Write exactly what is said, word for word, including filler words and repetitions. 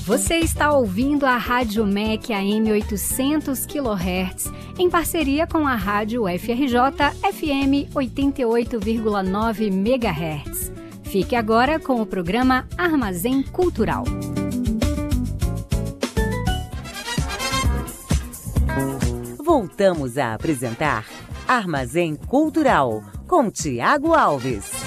Você está ouvindo a Rádio M E C A M oitocentos quilohertz, em parceria com a Rádio F R J F M oitenta e oito vírgula nove megahertz. Fique agora com o programa Armazém Cultural. Voltamos a apresentar Armazém Cultural, com Tiago Alves.